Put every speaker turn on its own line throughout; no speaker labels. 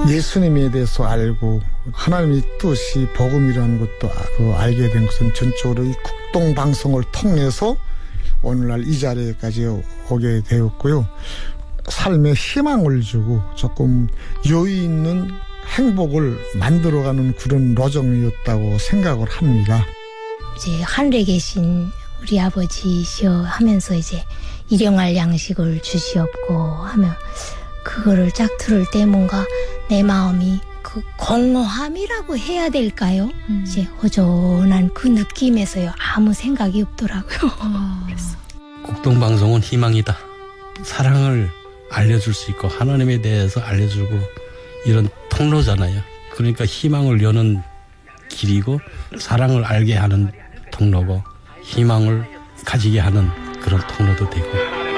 예수님에 대해서 알고 하나님의 뜻이 복음이라는 것도 알게 된 것은 전적으로 이 국동방송을 통해서 오늘날 이 자리에까지 오게 되었고요. 삶에 희망을 주고 조금 여유 있는 행복을 만들어가는 그런 로정이었다고 생각을 합니다.
이제 하늘에 계신 우리 아버지시여 하면서 이제 일용할 양식을 주시옵고 하면 그거를 쫙 들을 때 뭔가 내 마음이 그 공허함이라고 해야 될까요? 이제 허전한 그 느낌에서요 아무 생각이 없더라고요. 그래서.
국동방송은 희망이다. 사랑을 알려줄 수 있고 하나님에 대해서 알려주고 이런 통로잖아요. 그러니까 희망을 여는 길이고 사랑을 알게 하는 통로고 희망을 가지게 하는 그런 통로도 되고.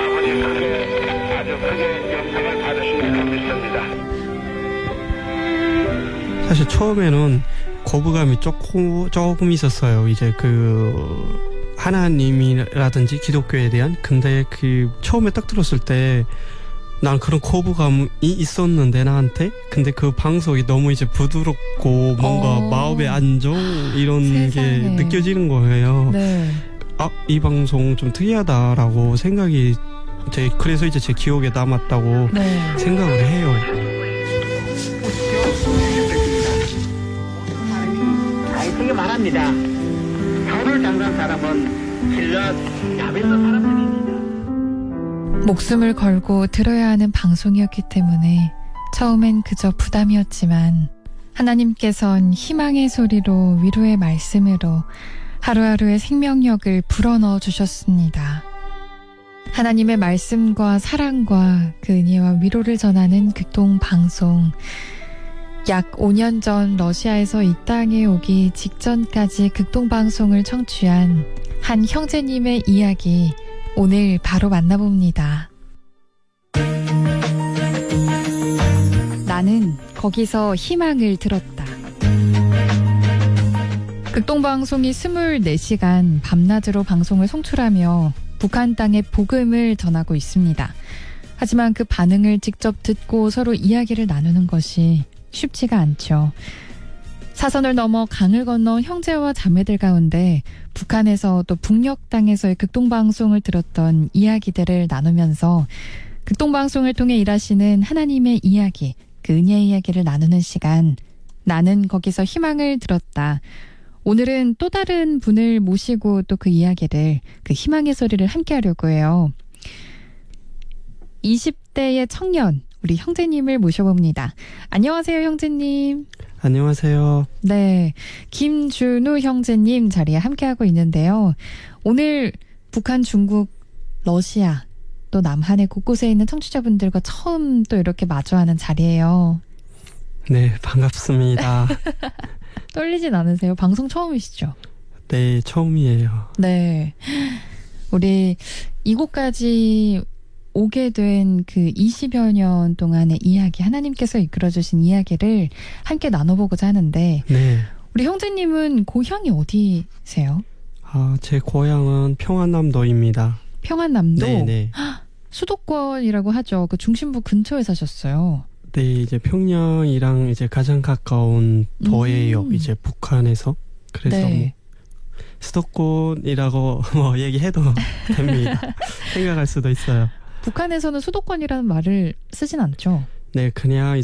사실 처음에는 거부감이 조금 있었어요. 이제 그 하나님이라든지 기독교에 대한. 근데 그 처음에 딱 들었을 때 난 그런 거부감이 있었는데 나한테. 근데 그 방송이 너무 이제 부드럽고 뭔가 마음의 안정 이런
세상에.
게 느껴지는 거예요.
네.
아, 이 방송 좀 특이하다라고 생각이 그래서 이제 제 기억에 남았다고
네.
생각을 해요.
되게 말합니다. 서를 장난 사람은 길러 야베서 사람들입니다.
목숨을 걸고 들어야 하는 방송이었기 때문에 처음엔 그저 부담이었지만 하나님께선 희망의 소리로 위로의 말씀으로 하루하루의 생명력을 불어넣어 주셨습니다. 하나님의 말씀과 사랑과 그 은혜와 위로를 전하는 극동방송. 약 5년 전 러시아에서 이 땅에 오기 직전까지 극동방송을 청취한 한 형제님의 이야기 오늘 바로 만나봅니다. 나는 거기서 희망을 들었다. 극동방송이 24시간 밤낮으로 방송을 송출하며 북한 땅의 복음을 전하고 있습니다. 하지만 그 반응을 직접 듣고 서로 이야기를 나누는 것이 쉽지가 않죠. 사선을 넘어 강을 건너 형제와 자매들 가운데 북한에서 또 북녘 땅에서의 극동방송을 들었던 이야기들을 나누면서 극동방송을 통해 일하시는 하나님의 이야기, 그 은혜의 이야기를 나누는 시간, 나는 거기서 희망을 들었다. 오늘은 또 다른 분을 모시고 또 그 이야기를, 그 희망의 소리를 함께 하려고 해요. 20대의 청년, 우리 형제님을 모셔봅니다. 안녕하세요, 형제님.
안녕하세요.
네, 김준우 형제님 자리에 함께하고 있는데요. 오늘 북한, 중국, 러시아, 또 남한의 곳곳에 있는 청취자분들과 처음 또 이렇게 마주하는 자리예요.
네, 반갑습니다.
떨리진 않으세요? 방송 처음이시죠?
네, 처음이에요.
네. 우리 이곳까지 오게 된 그 20여 년 동안의 이야기, 하나님께서 이끌어주신 이야기를 함께 나눠보고자 하는데,
네.
우리 형제님은 고향이 어디세요?
아, 제 고향은 평안남도입니다.
평안남도?
네네.
수도권이라고 하죠. 그 중심부 근처에 사셨어요.
네, 이제 평양이랑 이제 가장 가까운 도예요. 이제 북한에서. 그래서
네.
뭐 수도권이라고 뭐 얘기해도 됩니다. 생각할 수도 있어요.
북한에서는 수도권이라는 말을 쓰진 않죠.
네, 그냥